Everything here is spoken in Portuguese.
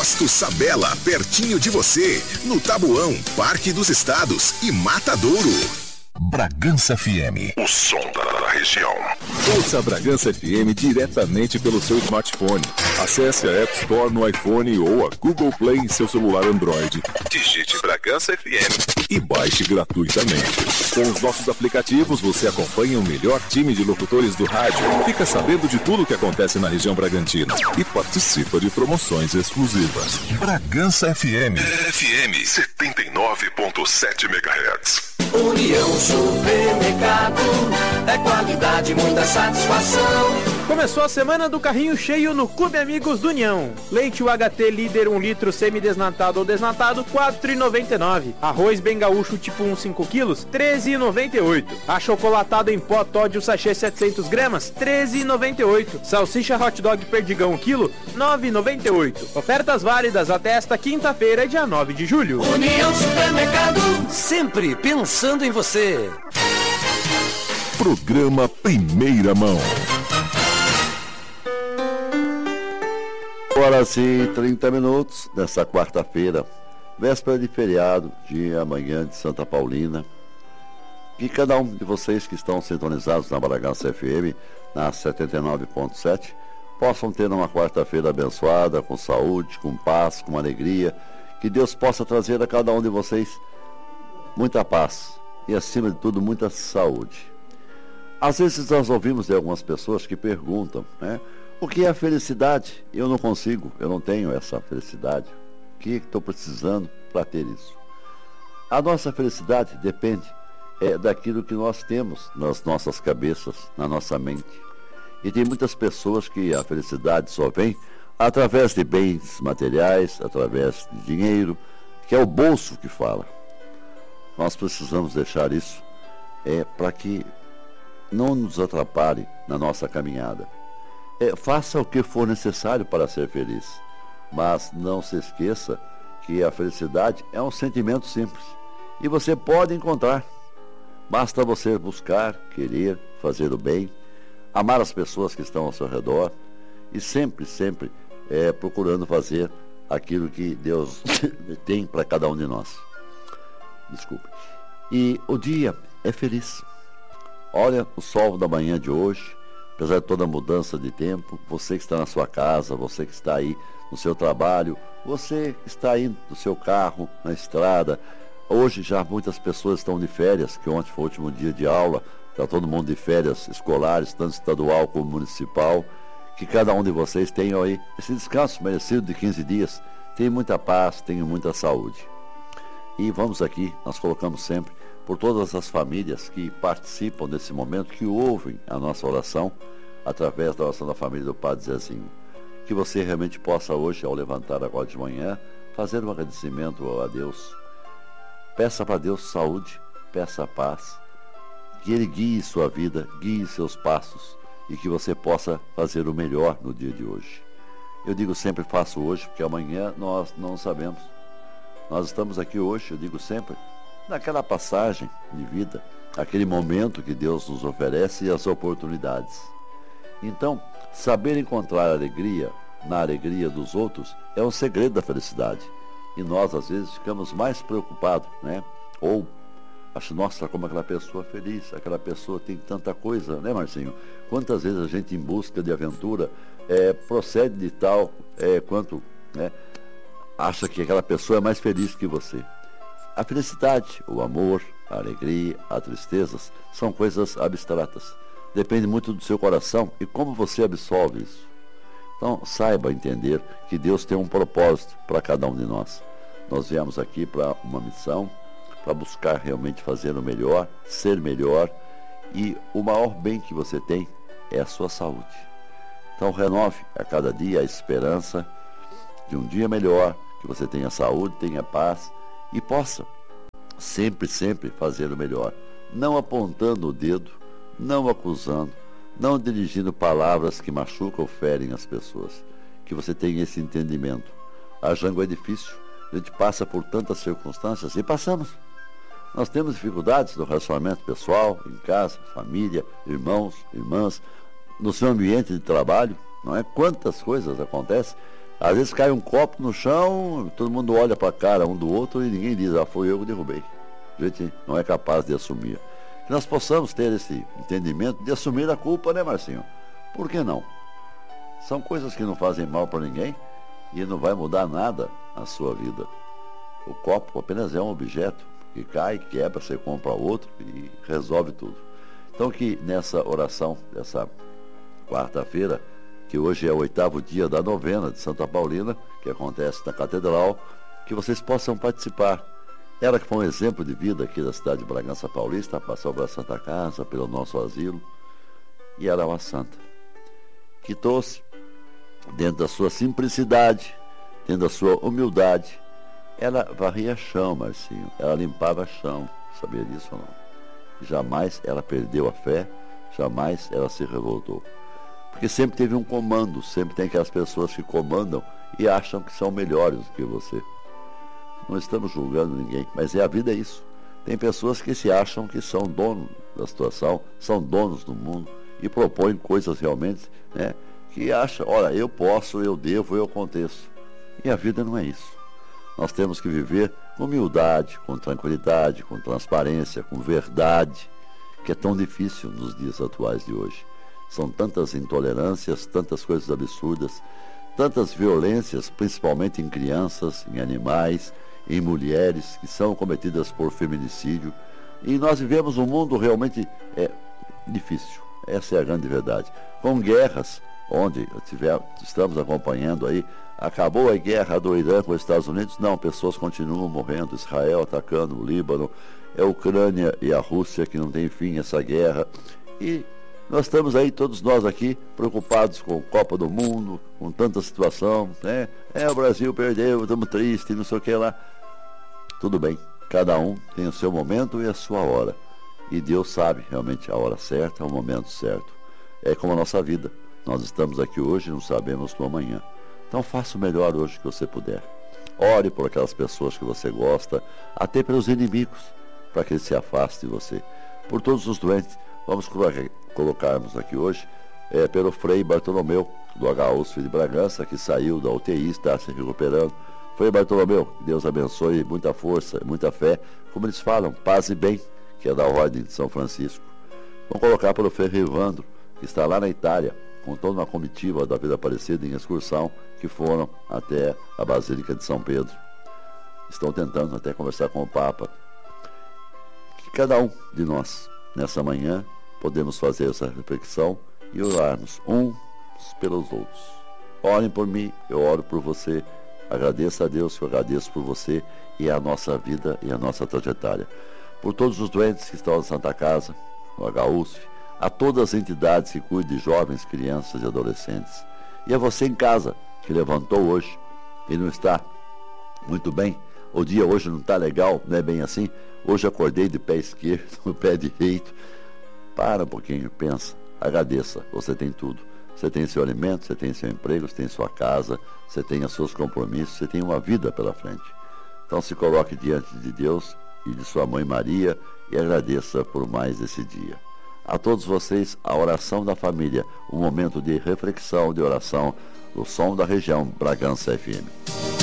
Posto Sabela, pertinho de você, no Tabuão, Parque dos Estados e Matadouro. Bragança FM, o som da região. Ouça a Bragança FM diretamente pelo seu smartphone. Acesse a App Store no iPhone ou a Google Play em seu celular Android. Digite Bragança FM e baixe gratuitamente. Com os nossos aplicativos, você acompanha o melhor time de locutores do rádio, fica sabendo de tudo o que acontece na região Bragantina e participa de promoções exclusivas. Bragança FM. FM 79.7 MHz. União Supermercado, é qualidade, muita satisfação. Começou a semana do carrinho cheio no Clube Amigos do União. Leite UHT líder 1 litro semidesnatado ou desnatado, R$ 4,99. Arroz bem gaúcho tipo 1 5 quilos, R$ 13,98. Achocolatado em pó Toddy o sachê 700 gramas, R$ 13,98. Salsicha hot dog perdigão 1 quilo, R$ 9,98. Ofertas válidas até esta quinta-feira, dia 9 de julho. União Supermercado, sempre pensando em você. Programa Primeira Mão. Horas e 30 minutos dessa quarta-feira, véspera de feriado, dia amanhã de Santa Paulina. Que cada um de vocês que estão sintonizados na Bragança FM, na 79.7, possam ter uma quarta-feira abençoada, com saúde, com paz, com alegria. Que Deus possa trazer a cada um de vocês muita paz e, acima de tudo, muita saúde. Às vezes nós ouvimos de algumas pessoas que perguntam, né? O que é a felicidade? Eu não consigo, eu não tenho essa felicidade. O que estou precisando para ter isso? A nossa felicidade depende daquilo que nós temos nas nossas cabeças, na nossa mente. E tem muitas pessoas que a felicidade só vem através de bens materiais, através de dinheiro, que é o bolso que fala. Nós precisamos deixar isso para que não nos atrapalhe na nossa caminhada. Faça o que for necessário para ser feliz, mas não se esqueça que a felicidade é um sentimento simples e você pode encontrar. Basta você buscar, querer, fazer o bem, amar as pessoas que estão ao seu redor e sempre procurando fazer aquilo que Deus tem para cada um de nós. Desculpe. E o dia é feliz. Olha o sol da manhã de hoje. Apesar de toda a mudança de tempo, você que está na sua casa, você que está aí no seu trabalho, você que está aí no seu carro, na estrada. Hoje já muitas pessoas estão de férias, que ontem foi o último dia de aula, está todo mundo de férias escolares, tanto estadual como municipal. Que cada um de vocês tenha aí esse descanso merecido de 15 dias. Tenha muita paz, tenha muita saúde. E vamos aqui, nós colocamos sempre, por todas as famílias que participam desse momento, que ouvem a nossa oração, através da oração da família do Padre Zezinho. Que você realmente possa hoje, ao levantar agora de manhã, fazer um agradecimento a Deus. Peça para Deus saúde, peça paz, que Ele guie sua vida, guie seus passos e que você possa fazer o melhor no dia de hoje. Eu digo sempre, faço hoje, porque amanhã nós não sabemos. Nós estamos aqui hoje, eu digo sempre, naquela passagem de vida, aquele momento que Deus nos oferece e as oportunidades. Então, saber encontrar alegria na alegria dos outros é um segredo da felicidade. E nós, às vezes, ficamos mais preocupados, né? Ou, acho, nossa, como aquela pessoa é feliz, aquela pessoa tem tanta coisa, né, Marcinho? Quantas vezes a gente, em busca de aventura, procede de tal quanto, né, acha que aquela pessoa é mais feliz que você. A felicidade, o amor, a alegria, as tristezas são coisas abstratas. Depende muito do seu coração e como você absorve isso. Então, saiba entender que Deus tem um propósito para cada um de nós. Nós viemos aqui para uma missão, para buscar realmente fazer o melhor, ser melhor, e o maior bem que você tem é a sua saúde. Então, renove a cada dia a esperança de um dia melhor, que você tenha saúde, tenha paz e possa sempre fazer o melhor. Não apontando o dedo, não acusando, não dirigindo palavras que machucam ou ferem as pessoas. Que você tenha esse entendimento. A Jango é difícil, a gente passa por tantas circunstâncias e passamos. Nós temos dificuldades no relacionamento pessoal, em casa, família, irmãos, irmãs, no seu ambiente de trabalho, não é? Quantas coisas acontecem, Às vezes cai um copo no chão, todo mundo olha para a cara um do outro e ninguém diz, foi eu que derrubei. A gente não é capaz de assumir. Que nós possamos ter esse entendimento de assumir a culpa, né, Marcinho? Por que não? São coisas que não fazem mal para ninguém e não vai mudar nada na sua vida. O copo apenas é um objeto que cai, quebra, você compra outro e resolve tudo. Então que nessa oração, dessa quarta-feira, que hoje é o 8º dia da novena de Santa Paulina, que acontece na Catedral, que vocês possam participar. Ela que foi um exemplo de vida aqui da cidade de Bragança Paulista, passou pela Santa Casa, pelo nosso asilo, e ela é uma santa, que trouxe, dentro da sua simplicidade, dentro da sua humildade, ela varria chão, Marcinho, ela limpava chão, sabia disso ou não? Jamais ela perdeu a fé, jamais ela se revoltou. Porque sempre teve um comando, sempre tem aquelas pessoas que comandam e acham que são melhores do que você. Não estamos julgando ninguém, mas a vida é isso. Tem pessoas que se acham que são donos da situação, são donos do mundo e propõem coisas realmente, né, que acham, olha, eu posso, eu devo, eu aconteço. E a vida não é isso. Nós temos que viver com humildade, com tranquilidade, com transparência, com verdade, que é tão difícil nos dias atuais de hoje. São tantas intolerâncias, tantas coisas absurdas, tantas violências, principalmente em crianças, em animais, em mulheres, que são cometidas por feminicídio. E nós vivemos um mundo realmente difícil. Essa é a grande verdade. Com guerras, onde estamos acompanhando aí, acabou a guerra do Irã com os Estados Unidos? Não, pessoas continuam morrendo. Israel atacando o Líbano, a Ucrânia e a Rússia, que não tem fim essa guerra. E nós estamos aí, todos nós aqui, preocupados com a Copa do Mundo, com tanta situação, né? O Brasil perdeu, estamos tristes, não sei o que lá. Tudo bem, cada um tem o seu momento e a sua hora. E Deus sabe realmente a hora certa, o momento certo. É como a nossa vida. Nós estamos aqui hoje e não sabemos do amanhã. Então faça o melhor hoje que você puder. Ore por aquelas pessoas que você gosta, até pelos inimigos, para que eles se afastem de você. Por todos os doentes. Vamos colocarmos aqui hoje pelo Frei Bartolomeu, do HUSF de Bragança, que saiu da UTI, está se recuperando. Frei Bartolomeu, Deus abençoe, muita força, muita fé. Como eles falam, paz e bem, que é da Ordem de São Francisco. Vamos colocar pelo Frei Rivandro, que está lá na Itália, com toda uma comitiva da Vida Aparecida em excursão, que foram até a Basílica de São Pedro. Estão tentando até conversar com o Papa. Que cada um de nós, nessa manhã, podemos fazer essa reflexão e orarmos uns pelos outros. Orem por mim, eu oro por você. Agradeça a Deus, que eu agradeço por você e a nossa vida e a nossa trajetória. Por todos os doentes que estão na Santa Casa, no HUSF, a todas as entidades que cuidam de jovens, crianças e adolescentes. E a você em casa, que levantou hoje e não está muito bem. O dia hoje não está legal, não é bem assim. Hoje acordei de pé esquerdo, no pé direito. Para um pouquinho, pensa, agradeça, você tem tudo. Você tem seu alimento, você tem seu emprego, você tem sua casa, você tem os seus compromissos, você tem uma vida pela frente. Então se coloque diante de Deus e de sua mãe Maria e agradeça por mais esse dia. A todos vocês, a oração da família, um momento de reflexão, de oração, no som da região Bragança FM.